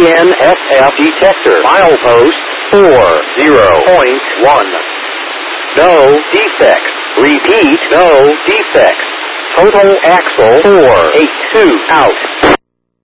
DNSF detector. Milepost 40.1. No defects. Repeat, no defects. Total axle 482 out.